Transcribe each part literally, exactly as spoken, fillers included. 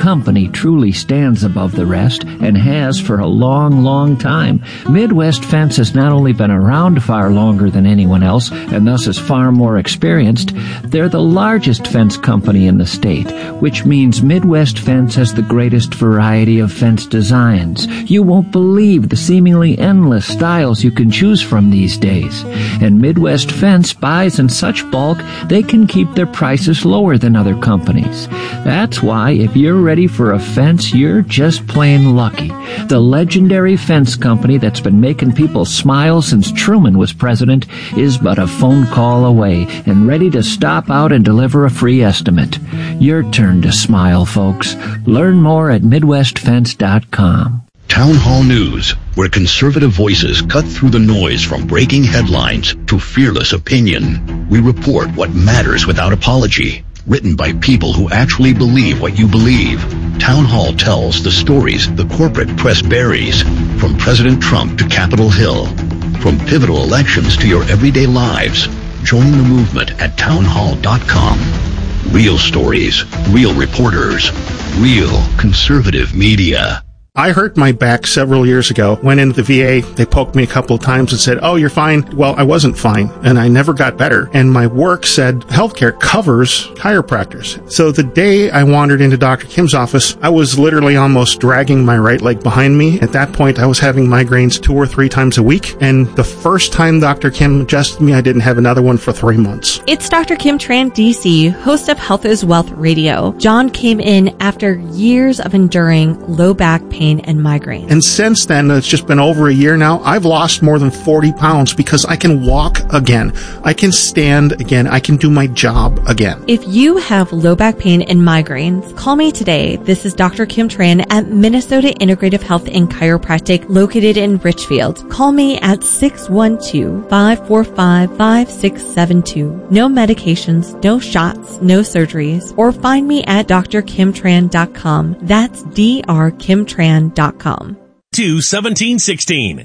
company truly stands above the rest and has for a long, long time. Midwest Fence has not only been around far longer than anyone else and thus is far more experienced, they're the largest fence company in the state, which means Midwest Fence has the greatest variety of fence designs. You won't believe the seemingly endless styles you can choose from these days. And Midwest Fence buys in such bulk they can keep their prices lower than other companies. That's why if you're ready for a fence, you're just plain lucky. The legendary fence company that's been making people smile since Truman was president is but a phone call away and ready to stop out and deliver a free estimate. Your turn to smile, folks. Learn more at midwest fence dot com. Town Hall News, where conservative voices cut through the noise from breaking headlines to fearless opinion. We report what matters without apology. Written by people who actually believe what you believe. Town Hall tells the stories the corporate press buries, from President Trump to Capitol Hill, from pivotal elections to your everyday lives. Join the movement at town hall dot com. Real stories, real reporters, real conservative media. I hurt my back several years ago. Went into the V A. They poked me a couple of times and said, oh, you're fine. Well, I wasn't fine, and I never got better. And my work said healthcare covers chiropractors. So the day I wandered into Doctor Kim's office, I was literally almost dragging my right leg behind me. At that point, I was having migraines two or three times a week. And the first time Doctor Kim adjusted me, I didn't have another one for three months. It's Doctor Kim Tran, D C, host of Health is Wealth Radio. John came in after years of enduring low back pain and migraines. And since then, it's just been over a year now, I've lost more than forty pounds because I can walk again. I can stand again. I can do my job again. If you have low back pain and migraines, call me today. This is Doctor Kim Tran at Minnesota Integrative Health and Chiropractic located in Richfield. Call me at six one two, five four five, five six seven two. No medications, no shots, no surgeries, or find me at d r kim tran dot com. That's D R Kim Tran dot com. two seventeen sixteen.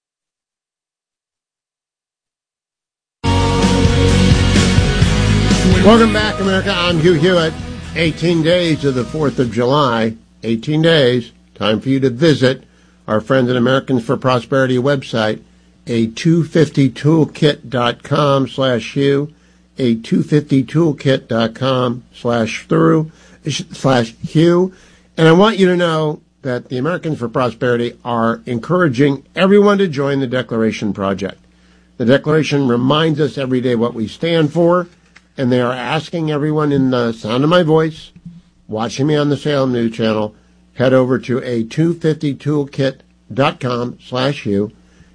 Welcome back, America. I'm Hugh Hewitt. eighteen days to the fourth of July. eighteen days. Time for you to visit our friends at Americans for Prosperity website, a two fifty toolkit dot com slash Hugh, a two fifty toolkit dot com slash through, slash Hugh. And I want you to know that the Americans for Prosperity are encouraging everyone to join the Declaration Project. The Declaration reminds us every day what we stand for, and they are asking everyone in the sound of my voice, watching me on the Salem News Channel, head over to a two fifty toolkit dot com slash Hugh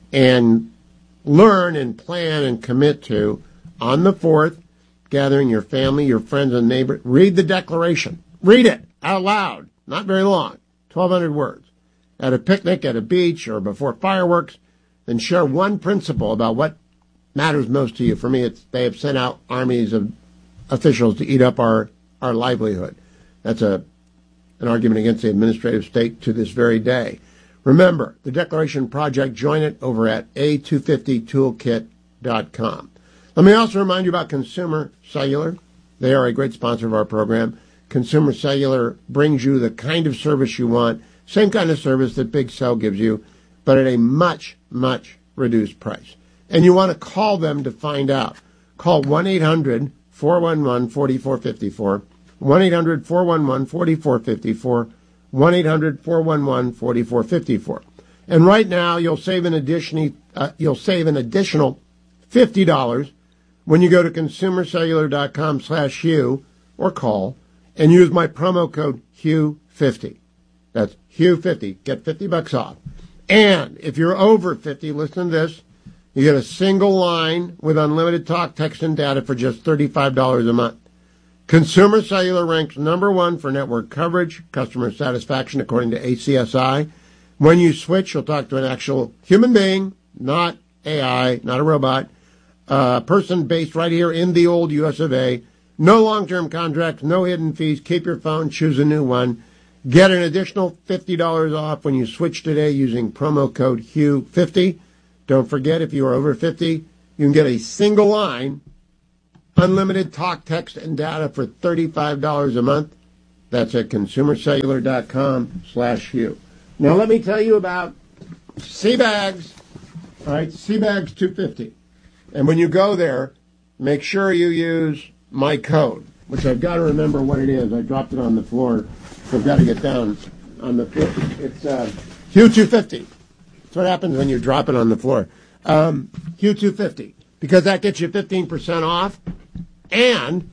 and learn and plan and commit to, on the fourth, gathering your family, your friends, and neighbors. Read the Declaration. Read it out loud. Not very long. twelve hundred words. At a picnic, at a beach, or before fireworks, then share one principle about what matters most to you. For me, it's they have sent out armies of officials to eat up our, our livelihood. That's a an argument against the administrative state to this very day. Remember, the Declaration Project, join it over at a two fifty toolkit dot com. Let me also remind you about Consumer Cellular. They are a great sponsor of our program. Consumer Cellular brings you the kind of service you want, same kind of service that Big Cell gives you, but at a much, much reduced price. And you want to call them to find out. Call one eight hundred, four one one, four four five four, one eight hundred, four one one, four four five four, one eight hundred, four one one, four four five four. And right now, you'll save an additional, uh, you'll save an additional fifty dollars when you go to consumer cellular dot com slash Hugh or call and use my promo code Hugh fifty. That's Hugh fifty. Get fifty bucks off. And if you're over fifty, listen to this. You get a single line with unlimited talk, text, and data for just thirty-five dollars a month. Consumer Cellular ranks number one for network coverage, customer satisfaction, according to A C S I. When you switch, you'll talk to an actual human being, not A I, not a robot, a person based right here in the old U S of A. No long-term contracts, no hidden fees. Keep your phone, choose a new one. Get an additional fifty dollars off when you switch today using promo code Hugh fifty. Don't forget, if you are over fifty, you can get a single line, unlimited talk, text, and data for thirty-five dollars a month. That's at consumercellular.com slash Hugh. Now let me tell you about Seabags. All right, Seabags two fifty. And when you go there, make sure you use my code, which I've got to remember what it is. I dropped it on the floor, so I've got to get down on the floor. It's uh, Hugh two fifty. That's what happens when you drop it on the floor. Um, Hugh two fifty, because that gets you fifteen percent off and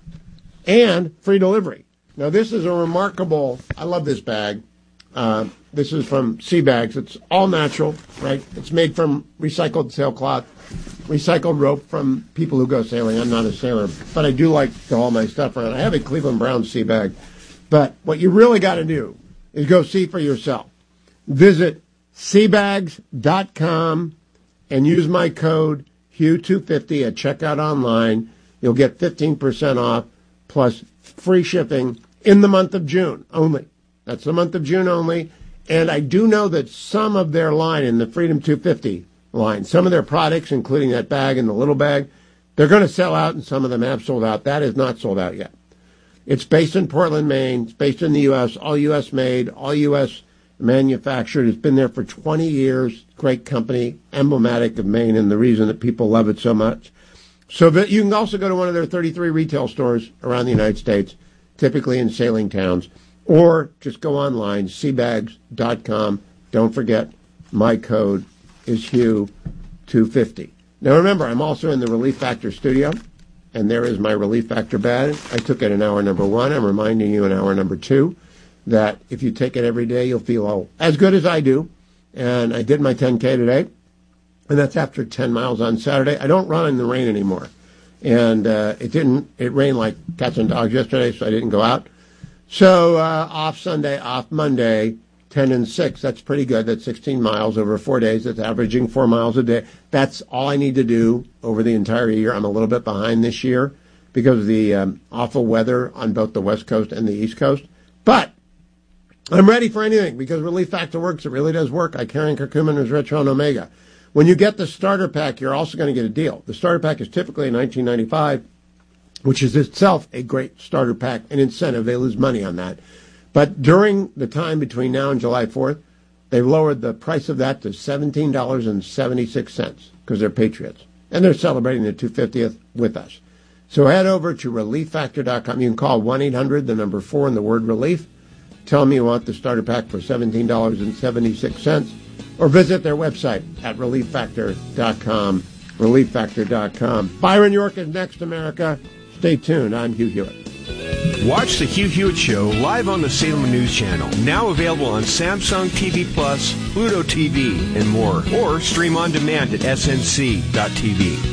and free delivery. Now, this is a remarkable, I love this bag. Uh, this is from Seabags. It's all natural, right? It's made from recycled sailcloth, recycled rope from people who go sailing. I'm not a sailor, but I do like to haul my stuff around. I have a Cleveland Browns sea bag. But what you really got to do is go see for yourself. Visit seabags dot com and use my code Hugh two fifty at checkout online. You'll get fifteen percent off plus free shipping in the month of June only. That's the month of June only. And I do know that some of their line in the Freedom two fifty line, some of their products, including that bag and the little bag, they're going to sell out, and some of them have sold out. That is not sold out yet. It's based in Portland, Maine. It's based in the U S, all U S made, all U S manufactured. It's been there for twenty years. Great company, emblematic of Maine, and the reason that people love it so much. So that you can also go to one of their thirty-three retail stores around the United States, typically in sailing towns, or just go online, seabags dot com. Don't forget, my code is Hugh two fifty. Now remember, I'm also in the Relief Factor studio, and there is my Relief Factor badge. I took it in hour number one. I'm reminding you in hour number two that if you take it every day, you'll feel as good as I do. And I did my ten K today, and that's after ten miles on Saturday. I don't run in the rain anymore. And uh, it didn't, it rained like cats and dogs yesterday, so I didn't go out. So uh, off Sunday, off Monday, ten and six. That's pretty good. That's sixteen miles over four days. That's averaging four miles a day. That's all I need to do over the entire year. I'm a little bit behind this year because of the um, awful weather on both the West Coast and the East Coast. But I'm ready for anything because Relief Factor works. It really does work. Icarian, curcumin, resveratrol, and omega. When you get the starter pack, you're also going to get a deal. The starter pack is typically nineteen ninety-five dollars, which is itself a great starter pack, an incentive. They lose money on that. But during the time between now and July fourth, they've lowered the price of that to seventeen dollars and seventy-six cents because they're patriots. And they're celebrating their two hundred fiftieth with us. So head over to relief factor dot com. You can call one eight hundred, the number four, and the word relief. Tell them you want the starter pack for seventeen dollars and seventy-six cents. Or visit their website at relief factor dot com, relief factor dot com. Byron York is next, America. Stay tuned. I'm Hugh Hewitt. Watch the Hugh Hewitt Show live on the Salem News Channel. Now available on Samsung T V Plus, Pluto T V, and more. Or stream on demand at S N C dot T V.